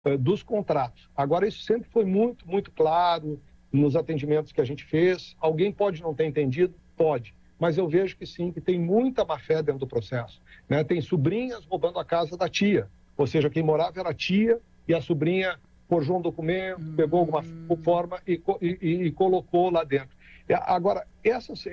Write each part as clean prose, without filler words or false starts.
dos contratos. Agora, isso sempre foi muito, muito claro nos atendimentos que a gente fez. Alguém pode não ter entendido? Pode. Mas eu vejo que sim, que tem muita má-fé dentro do processo, né? Tem sobrinhas roubando a casa da tia, ou seja, quem morava era a tia e a sobrinha forjou um documento, pegou alguma forma e colocou lá dentro. Agora, essas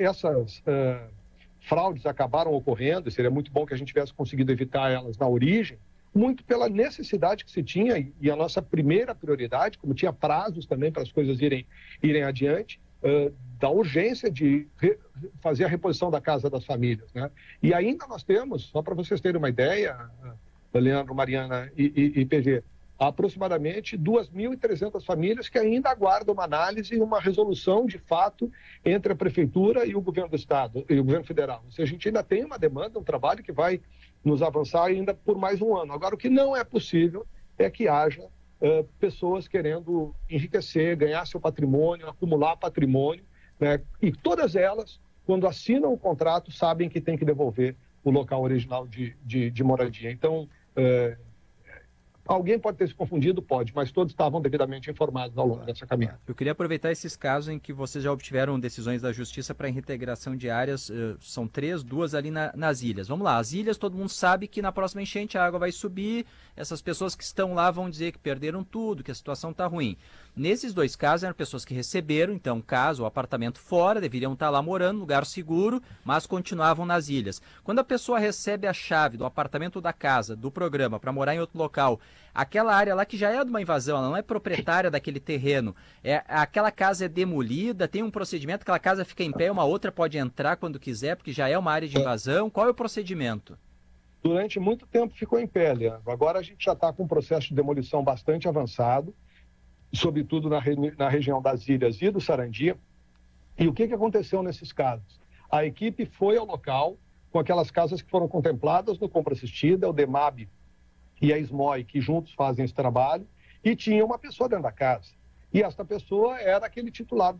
fraudes acabaram ocorrendo, e seria muito bom que a gente tivesse conseguido evitar elas na origem, muito pela necessidade que se tinha, e a nossa primeira prioridade, como tinha prazos também para as coisas irem adiante, da urgência de fazer a reposição da casa das famílias, né? E ainda nós temos, só para vocês terem uma ideia, Leandro, Mariana e PG, aproximadamente 2.300 famílias que ainda aguardam uma análise e uma resolução de fato entre a Prefeitura e o Governo do Estado, e o Governo Federal. Ou seja, a gente ainda tem uma demanda, um trabalho que vai nos avançar ainda por mais um ano. Agora, o que não é possível é que haja pessoas querendo enriquecer, ganhar seu patrimônio, acumular patrimônio, né? E todas elas, quando assinam o contrato, sabem que tem que devolver o local original de moradia. Então, alguém pode ter se confundido? Pode, mas todos estavam devidamente informados ao longo dessa caminhada. Eu queria aproveitar esses casos em que vocês já obtiveram decisões da Justiça para reintegração de áreas, são 3, 2 ali nas ilhas. Vamos lá, as ilhas, todo mundo sabe que na próxima enchente a água vai subir, essas pessoas que estão lá vão dizer que perderam tudo, que a situação está ruim. Nesses 2 casos eram pessoas que receberam, então, casa ou apartamento fora, deveriam estar lá morando, lugar seguro, mas continuavam nas ilhas. Quando a pessoa recebe a chave do apartamento ou da casa, do programa, para morar em outro local, aquela área lá que já é de uma invasão, ela não é proprietária daquele terreno, aquela casa é demolida, tem um procedimento, aquela casa fica em pé, uma outra pode entrar quando quiser, porque já é uma área de invasão. Qual é o procedimento? Durante muito tempo ficou em pé, Leandro. Agora a gente já está com um processo de demolição bastante avançado, sobretudo na região das ilhas e do Sarandi. E o que aconteceu nesses casos? A equipe foi ao local com aquelas casas que foram contempladas no Compra Assistida, o DEMAB e a SMOI, que juntos fazem esse trabalho, e tinha uma pessoa dentro da casa. E esta pessoa era aquele titular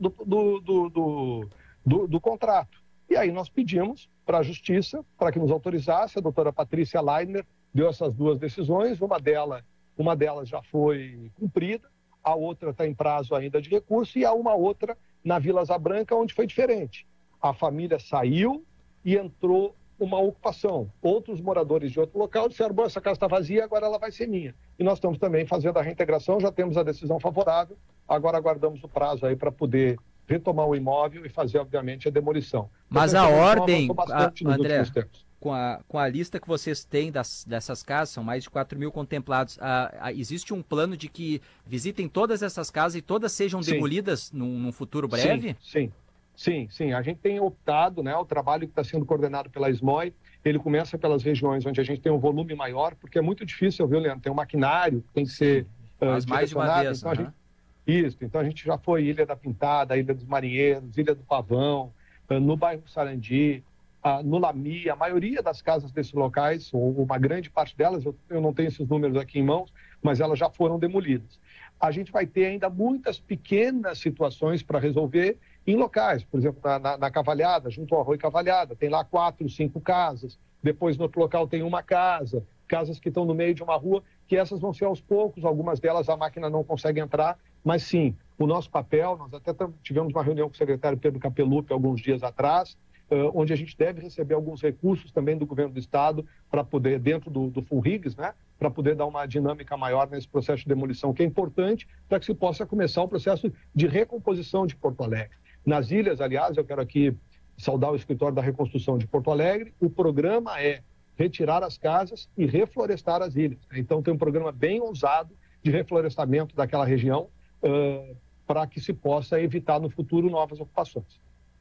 do contrato. E aí nós pedimos para a Justiça para que nos autorizasse. A doutora Patrícia Leitner deu essas 2 decisões, uma delas já foi cumprida, a outra está em prazo ainda de recurso, e há uma outra na Vila Zabranca, onde foi diferente. A família saiu e entrou uma ocupação. Outros moradores de outro local disseram: bom, essa casa está vazia, agora ela vai ser minha. E nós estamos também fazendo a reintegração, já temos a decisão favorável, agora aguardamos o prazo aí para poder retomar o imóvel e fazer, obviamente, a demolição. Mas a ordem, André, com a lista que vocês têm dessas casas, são mais de 4.000 contemplados, existe um plano de que visitem todas essas casas e todas sejam demolidas num futuro breve? Sim. A gente tem optado, né, o trabalho que está sendo coordenado pela SMOI, ele começa pelas regiões onde a gente tem um volume maior, porque é muito difícil, viu, Leandro? Tem um maquinário que tem que ser mais de uma vez. Então, então a gente já foi Ilha da Pintada, Ilha dos Marinheiros, Ilha do Pavão, no bairro Sarandi, no Lami. A maioria das casas desses locais, ou uma grande parte delas, eu não tenho esses números aqui em mãos, mas elas já foram demolidas. A gente vai ter ainda muitas pequenas situações para resolver em locais, por exemplo, na Cavalhada, junto ao Arroio Cavalhada, tem lá 4, 5 casas, depois no outro local tem uma casa, casas que estão no meio de uma rua, que essas vão ser aos poucos, algumas delas a máquina não consegue entrar, mas sim, o nosso papel, nós até tivemos uma reunião com o secretário Pedro Capelupi alguns dias atrás, onde a gente deve receber alguns recursos também do governo do estado para poder, dentro do FUNRIGS, né, para poder dar uma dinâmica maior nesse processo de demolição, que é importante para que se possa começar o processo de recomposição de Porto Alegre. Nas ilhas, aliás, eu quero aqui saudar o escritório da reconstrução de Porto Alegre, o programa é retirar as casas e reflorestar as ilhas. Então tem um programa bem ousado de reflorestamento daquela região para que se possa evitar no futuro novas ocupações.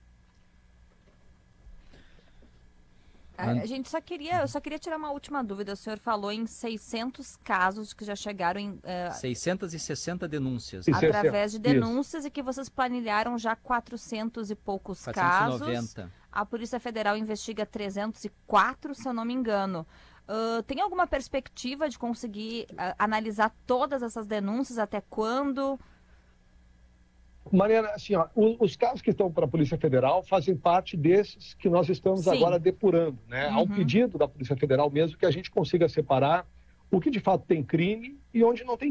Eu só queria tirar uma última dúvida. O senhor falou em 600 casos que já chegaram em... 660 denúncias. Através de denúncias, e que vocês planilharam já 400 e poucos 490. casos. A Polícia Federal investiga 304, se eu não me engano. Tem alguma perspectiva de conseguir analisar todas essas denúncias? Até quando? Mariana, assim, os casos que estão para a Polícia Federal fazem parte desses que nós estamos agora depurando, né? Há um pedido da Polícia Federal mesmo que a gente consiga separar o que de fato tem crime e onde não tem